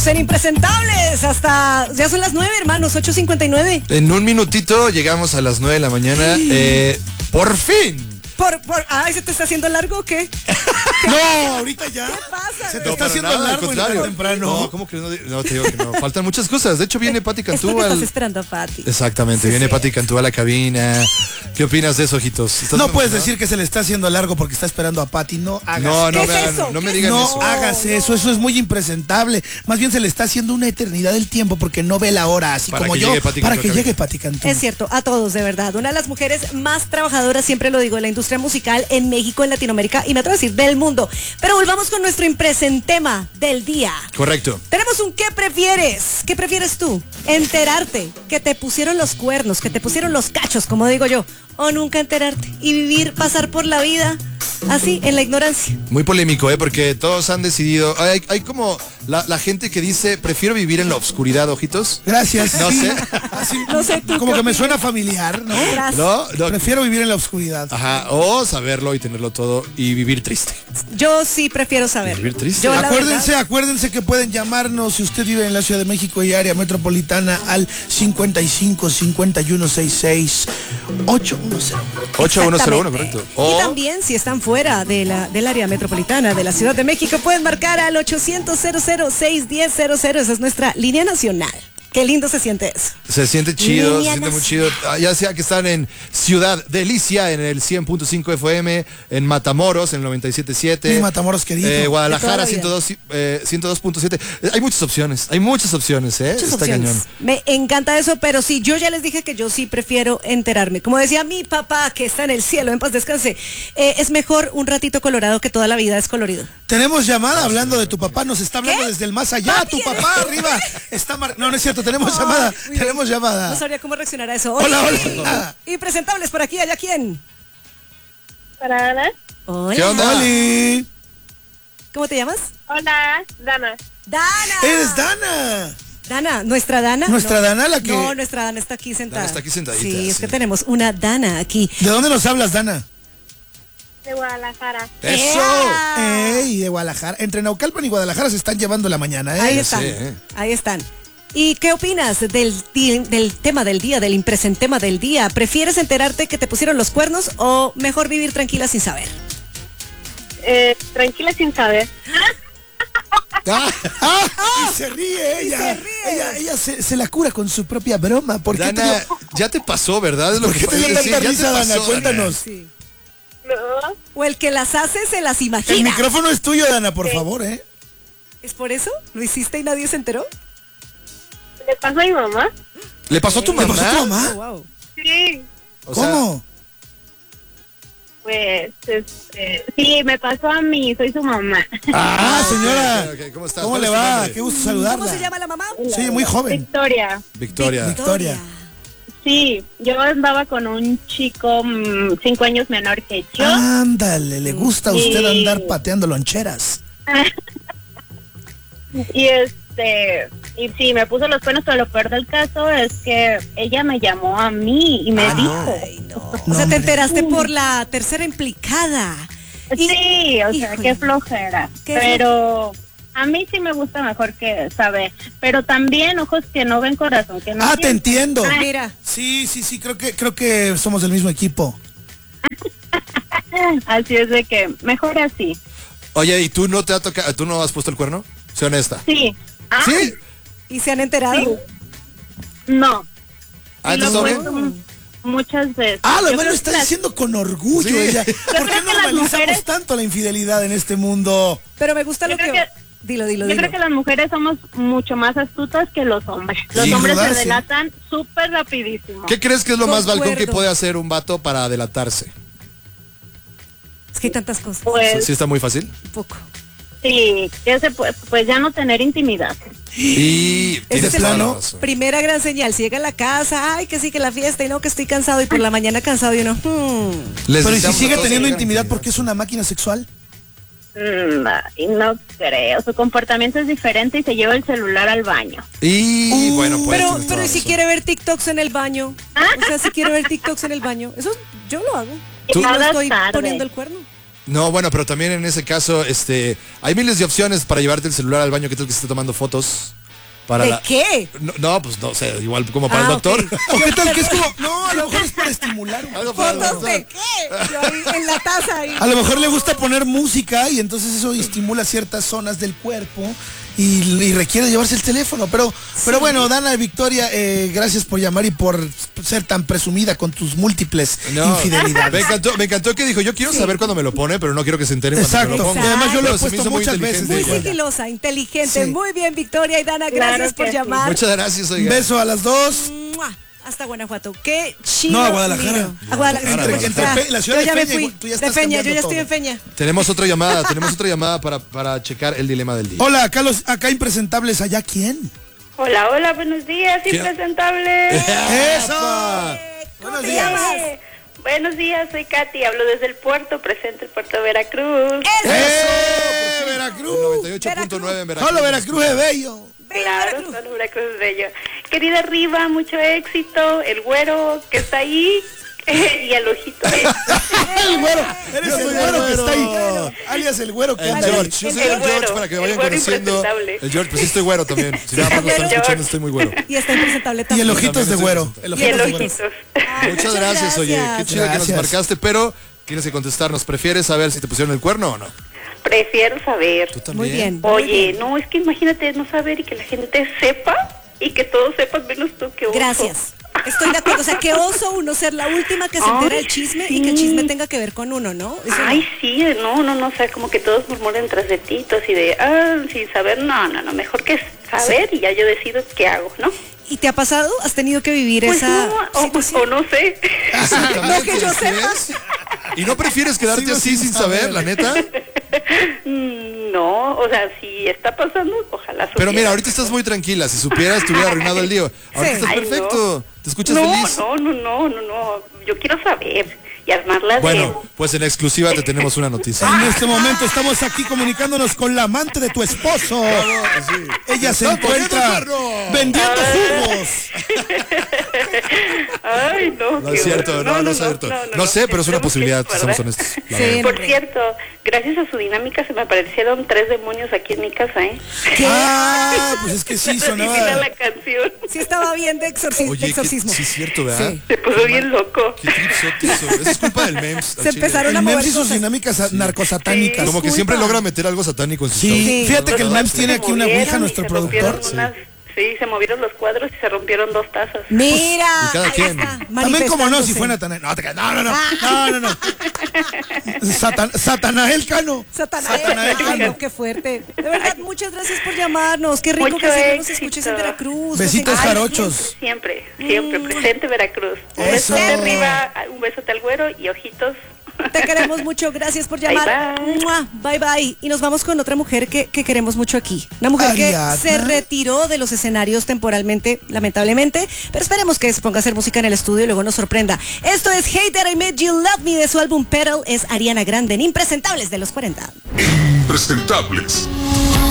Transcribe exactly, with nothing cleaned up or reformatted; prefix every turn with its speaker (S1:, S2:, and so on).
S1: en Impresentables. Hasta, ya son las nueve, hermanos, ocho cincuenta y nueve.
S2: En un minutito llegamos a las nueve de la mañana. Eh, por fin.
S1: Por, por, ay, ¿se te está haciendo largo o qué?
S3: No, ahorita ya.
S1: ¿Qué pasa?
S3: Se te
S2: No,
S3: está
S2: para
S3: haciendo
S2: nada, al
S3: largo y no
S2: contrario.
S3: tan temprano.
S2: No, ¿cómo que no? No, te digo que no. Faltan muchas cosas. De hecho, viene Pati
S1: Es porque
S2: Cantú
S1: estás
S2: al...
S1: esperando a Pati.
S2: Exactamente,
S1: Sí,
S2: viene
S1: sí.
S2: Pati Cantú a la cabina. ¿Qué opinas de eso, ojitos? ¿Estás
S3: No puedes
S2: emocionado?
S3: decir que se le está haciendo largo porque está esperando a Pati. No hagas
S2: No, no
S1: ¿Qué
S2: me,
S1: es
S2: hagan,
S1: eso?
S2: no me
S1: ¿Qué
S2: digan
S3: No
S2: eso.
S3: hagas eso, eso es muy impresentable. Más bien se le está haciendo una eternidad del tiempo porque no ve la hora, así
S2: Para
S3: como
S2: que
S3: yo,
S2: llegue Pati
S3: para
S2: Cantú
S3: que
S2: a la
S3: llegue
S2: cabina.
S3: Pati Cantú.
S1: Es cierto, a todos, de verdad. Una de las mujeres más trabajadoras, siempre lo digo, en la industria musical en México, en Latinoamérica y me atrevo a decir del mundo. Pero volvamos con nuestro impresentema del día.
S2: Correcto.
S1: Tenemos un ¿qué prefieres? ¿Qué prefieres tú? ¿Enterarte que te pusieron los cuernos, que te pusieron los cachos, como digo yo? ¿O nunca enterarte y vivir, pasar por la vida así, en la ignorancia?
S2: Muy polémico, ¿eh? Porque todos han decidido... Hay, hay como la, la gente que dice, prefiero vivir en la oscuridad, ojitos.
S3: Gracias.
S2: No
S3: sí.
S2: sé.
S3: Así,
S1: No sé tú
S3: como
S1: qué
S3: que me
S1: opinas.
S3: suena familiar, ¿no?
S1: Gracias.
S2: No, no.
S3: Prefiero vivir en la oscuridad.
S2: Ajá, o saberlo y tenerlo todo y vivir triste.
S1: Yo sí prefiero saber.
S2: Vivir triste.
S1: Yo, la
S3: Acuérdense,
S1: verdad,
S3: acuérdense que pueden llamarnos si usted vive en la Ciudad de México y área metropolitana al cincuenta y cinco cincuenta y uno sesenta y seis ocho uno cero.
S2: ocho uno cero uno,
S1: exactamente.
S2: correcto. O
S1: Y también, si están fuera de la, del área metropolitana de la Ciudad de México, pueden marcar al ochocientos cero cero seis uno cero cero cero. Esa es nuestra línea nacional. Qué lindo se siente eso.
S2: se siente chido, se
S1: Línea
S2: siente muy
S1: nacional.
S2: chido. Ah, ya sea que están en Ciudad Delicia, en el cien punto cinco F M, en Matamoros, en el noventa y siete punto siete.
S3: Mi Matamoros querido.
S2: Eh,
S1: De toda
S2: Guadalajara,
S1: la vida.
S2: ciento dos, eh, ciento dos punto siete. Eh, hay muchas opciones, hay muchas opciones, ¿eh?
S1: Muchas
S2: Está
S1: opciones.
S2: cañón.
S1: Me encanta eso, pero sí, yo ya les dije que yo sí prefiero enterarme. Como decía mi papá, que está en el cielo, en paz descanse, eh, es mejor un ratito colorado que toda la vida es colorido.
S3: Tenemos llamada hablando de tu papá, nos está hablando
S1: ¿Qué?
S3: desde el más allá.
S1: Papi,
S3: Tu
S1: eres-
S3: papá arriba está mar... No, no es cierto, tenemos
S1: Ay,
S3: llamada.
S1: muy bien.
S3: Tenemos
S1: No
S3: llamada.
S1: sabría cómo reaccionar a eso.
S3: Hola,
S1: Oye,
S3: hola.
S1: Y presentables por aquí, allá quién.
S4: Para Ana.
S1: Hola.
S2: ¿Qué onda?
S3: Oli.
S1: ¿Cómo te llamas?
S4: Hola, Dana.
S1: Dana.
S3: Eres Dana.
S1: Dana, ¿nuestra Dana?
S3: Nuestra
S1: No.
S3: Dana, la que-
S1: No, nuestra Dana está aquí sentada.
S2: Dana está aquí sentadita,
S1: Sí, es
S2: sí.
S1: que tenemos una Dana aquí.
S3: ¿De dónde nos hablas, Dana?
S4: De Guadalajara.
S2: ¡Eso!
S1: ¡Ea!
S3: Ey, de Guadalajara. Entre Naucalpan y Guadalajara se están llevando la mañana, ¿eh?
S1: Ahí
S2: Ya
S1: están,
S2: sé, ¿eh?
S1: ahí están. ¿Y qué opinas del, ti- del tema del día, del impresentema del día? ¿Prefieres enterarte que te pusieron los cuernos o mejor vivir tranquila sin saber?
S4: Eh, tranquila sin saber.
S2: Ah,
S3: ¡Ah! Y se ríe ella.
S1: se ríe.
S3: Ella, ella se, se la cura con su propia broma. ¿Por qué te
S2: Dana,
S3: dio,
S2: ya te pasó, ¿verdad? Es lo
S3: ¿por
S2: que
S3: qué te dio
S2: sí,
S3: tanta
S2: ya te
S3: risa, Dana?
S2: pasó,
S3: Cuéntanos.
S1: Sí.
S4: No.
S1: O el que las hace se las imagina.
S3: El micrófono es tuyo, Dana, por favor, ¿eh?
S1: ¿Es por eso? ¿Lo hiciste y nadie se enteró?
S4: ¿Le pasó a mi mamá?
S2: ¿Le pasó a tu
S3: ¿Le
S2: mamá?
S3: pasó a tu mamá?
S1: Oh, wow.
S4: Sí.
S2: O sea,
S3: ¿Cómo?
S4: Pues, este, sí, me pasó a mí, soy su mamá.
S3: Ah, señora.
S2: ok, ok, ¿cómo estás?
S3: ¿Cómo
S2: ¿Cuál
S3: le
S2: es tu
S3: va?
S2: nombre?
S3: Qué gusto saludarla.
S1: ¿Cómo se llama la mamá?
S3: Sí, muy joven.
S4: Victoria.
S2: Victoria.
S3: Victoria.
S4: Sí, yo andaba con un chico mm, cinco años menor que yo.
S3: Ándale, le gusta a usted
S4: Sí.
S3: andar pateando loncheras.
S4: Y este, y sí, me puso los cuernos, pero lo peor del caso es que ella me llamó a mí y me
S3: Ah, no.
S4: dijo.
S1: Ay, no. O
S3: No,
S1: sea, te
S3: hombre.
S1: enteraste por la tercera implicada. Y-
S4: Sí, o sea,
S1: híjole.
S4: qué flojera.
S1: Qué
S4: pero a mí sí me gusta mejor que saber. Pero también ojos que no ven, corazón que no
S3: Ah, te
S4: sienten.
S3: entiendo.
S1: Mira,
S3: Sí, sí, sí, creo que creo que somos del mismo equipo.
S4: Así es de que mejor así.
S2: Oye, ¿y tú no te ha tocado, tú no has puesto el cuerno? Sé honesta.
S4: Sí. Ah,
S2: ¿Sí?
S1: ¿y se han enterado?
S4: sí. No.
S2: Ah,
S4: Y lo
S2: ¿entonces todo bien?
S4: cuento muchas veces.
S3: Ah, lo
S4: Yo
S3: lo
S4: creo
S3: está
S4: que las-
S3: diciendo con orgullo
S2: Sí.
S3: ella. ¿Por
S4: creo
S3: qué
S4: que las
S3: normalizamos
S4: mujeres-
S3: tanto la infidelidad en este mundo?
S1: Pero me gusta
S4: Yo
S1: lo que...
S4: creo que-
S1: Dilo, dilo,
S4: Yo
S1: dilo.
S4: creo que las mujeres somos mucho más astutas que los hombres. Los
S3: Sin
S4: hombres
S3: dudar,
S4: se
S3: sí.
S4: delatan súper rapidísimo.
S2: ¿Qué crees que es lo más balcón que
S1: Concuerdo.
S2: puede hacer un vato para adelantarse?
S1: Es que hay tantas cosas.
S4: Pues
S2: ¿Sí está muy fácil?
S1: Un poco.
S4: sí, que se puede, pues ya no tener intimidad.
S2: Y
S1: Ese
S2: tienes
S1: es el
S2: toda la
S3: plano.
S2: razón.
S1: Primera gran señal. Si llega a la casa, ay, que sí, que la fiesta, y no, que estoy cansado, y por la mañana cansado, y uno, hmm.
S2: Les
S3: Pero ¿y si
S2: deseamos a
S3: sigue
S2: todos
S3: teniendo
S2: que
S3: intimidad
S2: tengan
S3: porque es una máquina sexual?
S4: Mm, ay, no creo, su comportamiento es diferente y se lleva el celular al baño.
S2: Y
S3: Uh,
S2: bueno, pues.
S1: Pero,
S2: tienes toda
S1: pero
S2: la
S1: ¿y si
S2: razón.
S1: quiere ver TikToks en el baño? O sea, si quiere ver TikToks en el baño. Eso yo lo hago.
S2: Tú-
S1: Y no
S4: Cada
S1: estoy
S4: tarde.
S1: poniendo el cuerno.
S2: No, bueno, pero también en ese caso, este, hay miles de opciones para llevarte el celular al baño. ¿Qué tal que se esté tomando fotos? para
S1: ¿De
S2: la...
S1: qué?
S2: No, no, pues no sé, igual como para
S1: Ah,
S2: el doctor.
S1: ok.
S3: ¿O qué tal que es como, no, a lo mejor es para estimular un
S2: Algo
S3: poco.
S2: para el
S1: ¿Fotos
S2: doctor.
S1: de qué? Yo ahí en la taza ahí.
S3: A lo mejor le gusta poner música y entonces eso estimula ciertas zonas del cuerpo y, y requiere llevarse el teléfono. Pero, pero bueno, Dana Victoria, eh, gracias por llamar y por ser tan presumida con tus múltiples
S2: No,
S3: infidelidades.
S2: me encantó, me encantó que dijo, yo quiero
S1: Sí.
S2: saber cuándo me lo pone, pero no quiero que se enteren cuando me
S3: Exacto.
S2: lo ponga.
S3: Y además yo lo he
S2: Pero se me
S3: puesto
S2: hizo muy
S3: muchas veces.
S2: inteligente.
S1: Muy
S3: de ella.
S1: sigilosa, inteligente.
S3: Sí.
S1: Muy bien, Victoria y Dana,
S4: Claro
S1: gracias por
S4: que sí.
S1: llamar.
S2: Muchas gracias, oiga.
S3: Beso a las dos.
S1: ¡Mua! Hasta Guanajuato. Qué chido.
S3: No, a Guadalajara.
S1: mío. A Guadalajara.
S2: Entre-
S1: sí,
S2: entre
S1: ah,
S3: Pe- la ciudad
S1: yo
S3: de
S1: ya me
S3: Feña,
S1: fui.
S3: tú ya
S1: De
S3: estás
S1: Feña, yo
S3: cambiando
S1: ya estoy
S3: todo.
S1: en Feña.
S2: Tenemos otra llamada, tenemos otra llamada para, para checar el dilema del día.
S3: Hola, acá, los, acá impresentables, ¿allá quién?
S4: Hola, hola, buenos días,
S2: ¿Qué?
S4: impresentables.
S3: ¡Eso!
S1: ¿Cómo
S3: Buenos
S1: te
S3: días.
S1: llamas?
S4: Eh, Buenos días, soy Katy, hablo desde el puerto, presente el puerto de Veracruz.
S1: ¡Eso!
S3: ¡Eh! ¡Veracruz!
S2: noventa y ocho punto nueve en Veracruz.
S3: ¡Solo Veracruz es bello!
S4: Claro,
S1: Veracruz.
S4: solo Veracruz es bello. Querida Riva, mucho éxito, el güero que está ahí y el ojito.
S3: El güero, eres
S2: Yo
S3: el
S2: soy el
S3: güero que está
S2: güero.
S3: ahí. Alias el güero que
S2: El
S3: anda ahí.
S2: George, yo soy
S4: El
S2: el George
S4: güero,
S2: para que
S4: el
S2: vayan
S4: güero
S2: conociendo.
S4: impresentable.
S2: El George, pues sí estoy güero también. Si nada más lo están
S4: El George.
S2: escuchando, estoy muy güero.
S1: Y está impresentable
S3: Y
S1: también.
S3: el ojitos de güero. El
S4: Y el
S3: ojitos de güero.
S4: ojitos.
S1: Ah,
S2: Muchas gracias, oye. Qué chido que nos
S3: Gracias.
S2: marcaste, pero tienes que contestarnos. ¿Prefieres saber si te pusieron el cuerno o no?
S4: Prefiero saber.
S2: Tú también.
S1: Muy bien. muy
S4: Oye,
S1: bien.
S4: no, es que imagínate no saber y que la gente sepa y que todos sepan menos tú que oso.
S1: Gracias. Estoy de acuerdo. O sea, qué oso uno ser la última que se entera
S4: Ay,
S1: del chisme
S4: sí.
S1: y que el chisme tenga que ver con uno, ¿no? Eso no.
S4: Ay, sí, no, no, no, o sea, como que todos murmuran tras de ti, tú así de, ah, sin saber, no, no, no, mejor que saber y ya yo decido qué hago, ¿no?
S1: ¿Y te ha pasado? ¿Has tenido que vivir
S4: Pues
S1: esa
S4: no, o,
S1: situación?
S4: o no sé.
S1: No que yo sepa.
S2: ¿Y no prefieres quedarte
S3: Sigo
S2: así
S3: sin
S2: sin saber,
S3: saber.
S2: la neta?
S4: Mm, No, o sea, si está pasando, ojalá supiera.
S2: Pero mira, ahorita estás muy tranquila. Si supieras, te hubiera arruinado el día. Ahorita
S1: Sí.
S2: estás
S4: Ay,
S2: perfecto.
S4: no.
S2: ¿Te escuchas
S4: no,
S2: feliz?
S4: No, no, no, no, no, yo quiero saber y armarla
S2: Bueno, pues en exclusiva te tenemos una noticia.
S3: En este momento estamos aquí comunicándonos con la amante de tu esposo. Ella se
S2: ¡Está poniendo el
S3: encuentra
S2: cuerno!
S3: vendiendo jugos.
S4: de... Ay, no.
S2: No
S4: qué
S2: es cierto,
S4: bueno.
S2: no, no es cierto. No sé, pero es una
S4: Esperemos que
S2: posibilidad,
S4: sí,
S2: seamos
S4: ¿verdad?
S2: honestos. la
S1: Sí.
S2: verdad.
S4: Por
S1: hombre.
S4: cierto, gracias a su dinámica se me aparecieron tres demonios aquí en mi casa, ¿eh?
S3: Ah, pues es que sí,
S4: Adivina
S3: sonaba.
S4: la canción.
S1: Sí estaba bien de, exorci- de
S2: Oye, qué-
S1: exorcismo.
S2: sí es cierto, ¿verdad?
S1: Sí.
S4: Se puso bien loco.
S2: Qué tripsote eso. Eso es culpa del memes.
S1: Se empezaron a
S3: El
S1: mover
S3: MEMS y sus
S1: cosas.
S3: dinámicas narcosatánicas.
S2: Como que
S1: Disculpa.
S2: siempre logra meter algo satánico en su
S3: Sí,
S1: Sí.
S3: fíjate que el
S2: ¿verdad?
S3: MEMS tiene
S4: Se
S3: aquí una
S4: movieron
S3: ouija,
S4: y
S3: nuestro
S4: se rompieron
S3: productor.
S4: unas- Sí, se movieron los cuadros y se rompieron dos tazas.
S1: Mira,
S2: Y cada
S1: ahí
S2: quien.
S1: está,
S3: También como no, si
S1: manifestándose.
S3: fue Natanael. No, te creas. no, no, no, no, no, no. Satan, Satanael Cano.
S1: Satanael,
S3: Satanael
S1: ay,
S3: Cano.
S1: no, qué fuerte. De verdad, muchas gracias por llamarnos. Qué rico
S4: Mucho
S1: que siempre nos
S4: éxito.
S1: escuches en Veracruz.
S3: Besitos
S1: Nos encanta.
S3: jarochos.
S4: Siempre, siempre, presente Veracruz. Un
S3: Eso.
S4: besote arriba, un besote al güero y ojitos.
S1: Te queremos mucho, gracias por llamar.
S4: Bye, bye.
S1: Mua, bye bye. Y nos vamos con otra mujer que, que queremos mucho aquí. Una mujer
S3: Ariadna.
S1: que se retiró de los escenarios temporalmente, lamentablemente, pero esperemos que se ponga a hacer música en el estudio y luego nos sorprenda. Esto es Hate That I Made You Love Me de su álbum Petal, es Ariana Grande en Impresentables de los cuarenta.
S5: Impresentables.